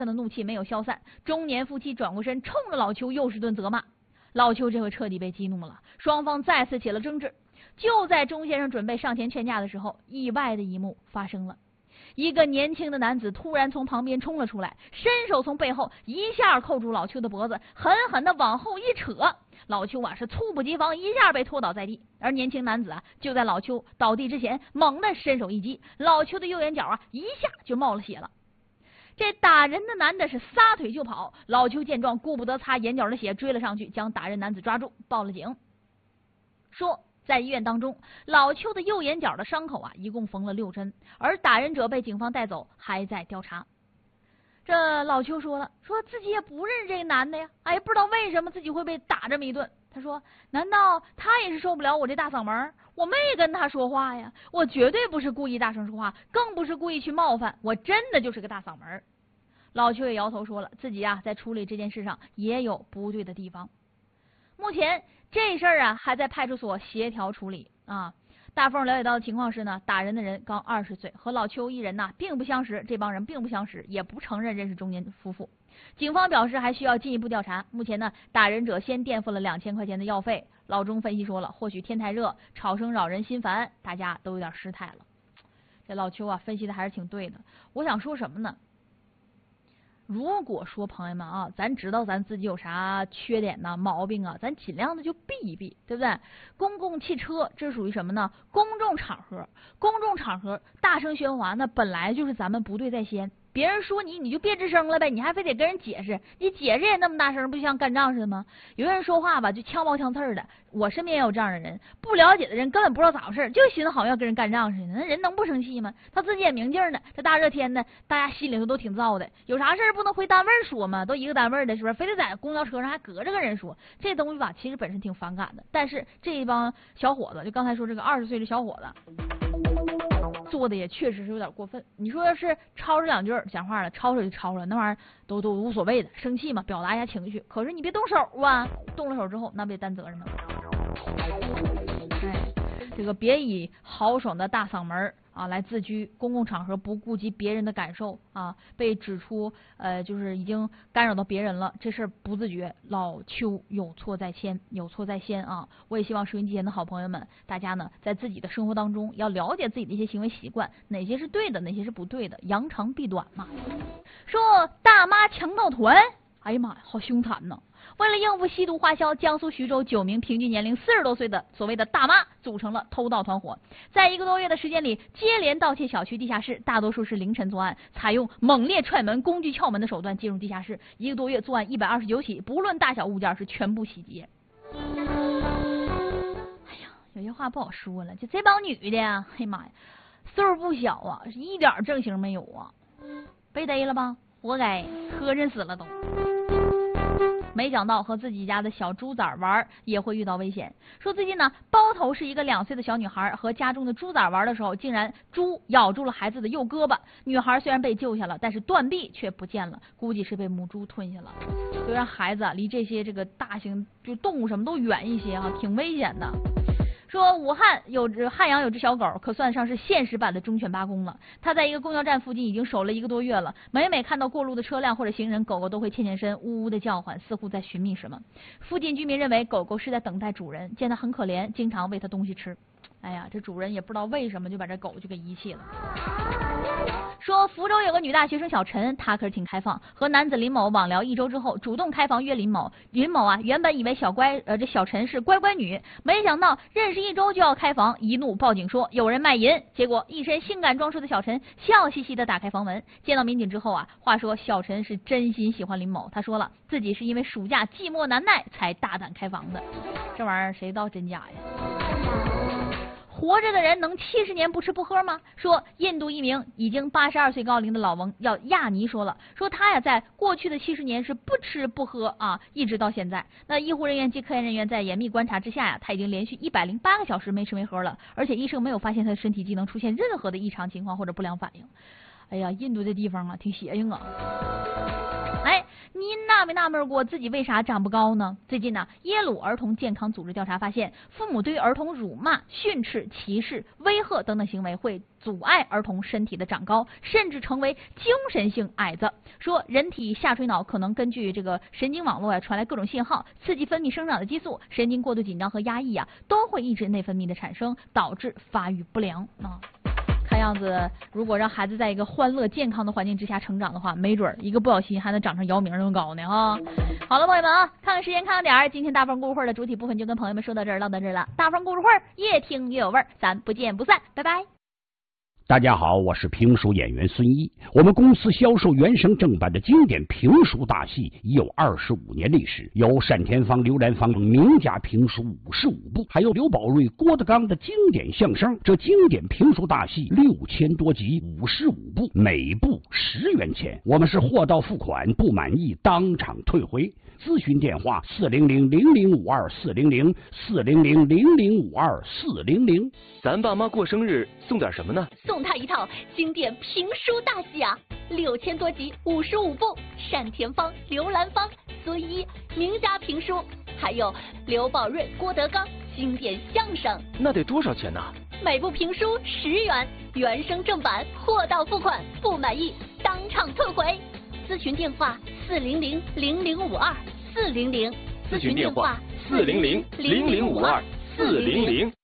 他的怒气没有消散，中年夫妻转过身，冲着老邱又是顿责骂。老邱这回彻底被激怒了，双方再次起了争执。就在钟先生准备上前劝架的时候，意外的一幕发生了。一个年轻的男子突然从旁边冲了出来，伸手从背后一下扣住老邱的脖子，狠狠的往后一扯。老邱是猝不及防，一下被拖倒在地。而年轻男子就在老邱倒地之前猛地伸手一击，老邱的右眼角一下就冒了血了。这打人的男的是撒腿就跑，老邱见状顾不得擦眼角的血，追了上去，将打人男子抓住，报了警。说在医院当中，老邱的右眼角的伤口一共缝了6针，而打人者被警方带走，还在调查。这老邱说自己也不认识这个男的呀，不知道为什么自己会被打这么一顿。他说，难道他也是受不了我这大嗓门？我没跟他说话呀，我绝对不是故意大声说话，更不是故意去冒犯，我真的就是个大嗓门。老邱也摇头说了，自己在处理这件事上也有不对的地方。目前这事儿还在派出所协调处理啊。大凤了解到的情况是呢，打人的人刚20岁，和老邱一人并不相识，这帮人并不相识，也不承认认识中年夫妇。警方表示还需要进一步调查。目前呢，打人者先垫付了2000块钱的药费。老钟分析说了，或许天太热，吵声扰人心烦，大家都有点失态了。这老邱分析的还是挺对的。我想说什么呢？如果说朋友们咱知道咱自己有啥缺点毛病咱尽量的就避一避，对不对？公共汽车这属于什么呢？公众场合，大声喧哗那本来就是咱们不对在先。别人说你就别吱声了呗，你还非得跟人解释，你解释也那么大声，不就像干仗似的吗？有人说话就枪毛枪刺的，我身边也有这样的人，不了解的人根本不知道咋回事，就寻思好像要跟人干仗似的，那人能不生气吗？他自己也明镜呢，这大热天的，大家心里头都挺燥的，有啥事不能回单位说吗？都一个单位的，是不是？非得在公交车上还隔着个人说，这东西其实本身挺反感的。但是这一帮小伙子，就刚才说这个20岁的小伙子，做的也确实是有点过分。你说要是吵着2句讲话了，吵着就吵了，那玩意儿都无所谓的，生气嘛，表达一下情绪。可是你别动手动了手之后那不得担责任吗？这个别以豪爽的大嗓门来自居，公共场合不顾及别人的感受被指出就是已经干扰到别人了，这事儿不自觉，老邱有错在先我也希望收音机前的好朋友们，大家呢在自己的生活当中要了解自己的一些行为习惯，哪些是对的，哪些是不对的，扬长避短嘛。说大妈强盗团，哎呀妈呀，好凶残呢！为了应付吸毒花销，江苏徐州9名平均年龄40多岁的所谓的大妈组成了偷盗团伙，在1个多月的时间里，接连盗窃小区地下室，大多数是凌晨作案，采用猛烈踹门、工具撬门的手段进入地下室，1个多月作案129起，不论大小物件是全部洗劫。哎呀，有些话不好说了，就这帮女的呀，哎妈呀，岁数不小一点正形没有被逮了吧？活该，磕碜死了都。没想到和自己家的小猪崽玩也会遇到危险。说最近呢，包头是一个2岁的小女孩和家中的猪崽玩的时候，竟然猪咬住了孩子的右胳膊。女孩虽然被救下了，但是断臂却不见了，估计是被母猪吞下了。就让孩子离这些大型就动物什么都远一些挺危险的。说武汉汉阳有只小狗，可算上是现实版的忠犬八公了。它在一个公交站附近已经守了1个多月了，每看到过路的车辆或者行人，狗狗都会欠身，呜呜的叫唤，似乎在寻觅什么。附近居民认为狗狗是在等待主人，见它很可怜，经常喂它东西吃。哎呀，这主人也不知道为什么就把这狗就给遗弃了。说福州有个女大学生小陈，她可是挺开放，和男子林某网聊1周之后，主动开房约林某。林某原本以为这小陈是乖乖女，没想到认识1周就要开房，一怒报警说有人卖淫。结果一身性感装束的小陈笑嘻嘻的打开房门，见到民警之后话说小陈是真心喜欢林某，他说了自己是因为暑假寂寞难耐才大胆开房的。这玩意儿谁知道真假呀？活着的人能70年不吃不喝吗？说印度一名已经82岁高龄的老翁叫亚尼说了，说他在过去的70年是不吃不喝一直到现在。那医护人员及科研人员在严密观察之下他已经连续108个小时没吃没喝了，而且医生没有发现他的身体机能出现任何的异常情况或者不良反应。哎呀，印度这地方挺邪性哎，您纳没纳闷过自己为啥长不高呢？最近呢，耶鲁儿童健康组织调查发现，父母对于儿童辱骂、训斥、歧视、威吓等等行为会阻碍儿童身体的长高，甚至成为精神性矮子。说人体下垂脑可能根据这个神经网络传来各种信号，刺激分泌生长的激素，神经过度紧张和压抑都会抑制内分泌的产生，导致发育不良看样子，如果让孩子在一个欢乐健康的环境之下成长的话，没准一个不小心还能长成姚明那么高呢好了，朋友们看看时间，看看点儿，今天大风故事会的主体部分就跟朋友们说到这儿，唠到这儿了。大风故事会越听越有味儿，咱不见不散，拜拜。 大家好，我是评书演员孙一。我们公司销售原声正版的经典评书大戏已有25年历史，有单田芳、刘兰芳名家评书55部，还有刘宝瑞、郭德纲的经典相声。这经典评书大戏6000多集，55部，每部10元钱。我们是货到付款，不满意当场退回。咨询电话400-0052-400，400-0052-400。 咱爸妈过生日送点什么呢？ 送他一套经典评书大戏6000多集55部，单田芳、刘兰芳、孙一名家评书，还有刘宝瑞、郭德纲经典相声。 那得多少钱呢？ 每部评书10元，原声正版，货到付款，不满意当场退回。咨询电话400-0052-400， 咨询电话400-0052-400。